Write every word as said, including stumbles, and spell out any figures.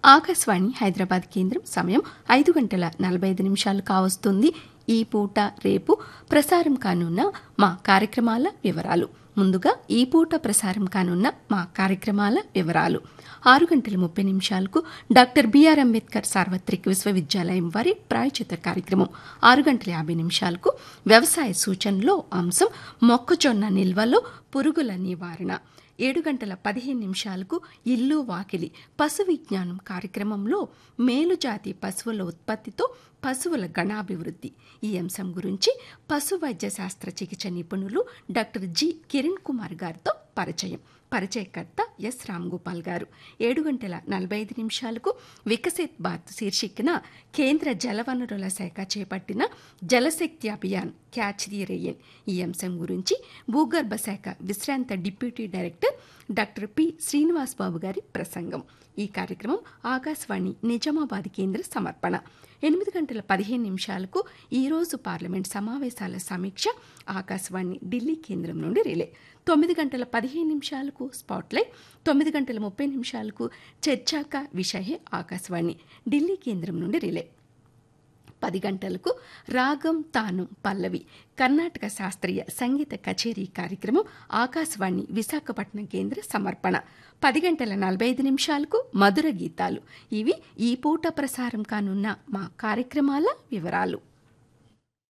ఆకాశవాణి హైదరాబాద్ కేంద్రం సమయం ఐదు గంటల నలభై ఐదు నిమిషాలు కావస్తుంది. ఈ పూట రేపు ప్రసారం కానున్న మా కార్యక్రమాల వివరాలు. ముందుగా ఈ పూట ప్రసారం కానున్న మా కార్యక్రమాల వివరాలు. ఆరు గంటల ముప్పై నిమిషాలకు డాక్టర్ బిఆర్ అంబేద్కర్ సార్వత్రిక విశ్వవిద్యాలయం వారి ప్రాయోజిత కార్యక్రమం. ఆరు గంటల యాభై నిమిషాలకు వ్యవసాయ సూచనలో అంశం మొక్కజొన్న నిల్వలో పురుగుల నివారణ. ఏడు గంటల పదిహేను నిమిషాలకు ఇల్లు వాకిలి పశు విజ్ఞానం కార్యక్రమంలో మేలుజాతి పశువుల ఉత్పత్తితో పశువుల గణాభివృద్ధి ఈ అంశం గురించి పశు వైద్య శాస్త్ర చికిత్స నిపుణులు డాక్టర్ జి కిరణ్ కుమార్ గారితో పరిచయం. పరిచయకర్త ఎస్ రామ్ గోపాల్ గారు. ఏడు గంటల నలభై ఐదు నిమిషాలకు వికసిత్ భారత్ శీర్షికన కేంద్ర జలవనరుల శాఖ చేపట్టిన జలశక్తి అభియాన్ క్యాచ్ ది రెయిన్ ఈ అంశం గురించి భూగర్భ శాఖ విశ్రాంత deputy director doctor P Srinivas బాబు గారి ప్రసంగం. ఈ కార్యక్రమం ఆకాశవాణి నిజామాబాద్ కేంద్ర సమర్పణ. ఎనిమిది గంటల పదిహేను నిమిషాలకు ఈరోజు పార్లమెంట్ సమావేశాల సమీక్ష ఆకాశవాణి ఢిల్లీ కేంద్రం నుండి రిలే. తొమ్మిది గంటల పదిహేను నిమిషాలకు స్పాట్లైట్. తొమ్మిది గంటల ముప్పై నిమిషాలకు చర్చాక విషయ ఆకాశవాణి ఢిల్లీ కేంద్రం నుండి రిలే. పది గంటలకు రాగం తాను పల్లవి కర్ణాటక శాస్త్రీయ సంగీత కచేరీ కార్యక్రమం ఆకాశవాణి విశాఖపట్నం కేంద్ర సమర్పణ. పది గంటల నలభై ఐదు నిమిషాలకు మధుర గీతాలు. ఇవి ఈ పూట ప్రసారం కానున్న మా కార్యక్రమాల వివరాలు.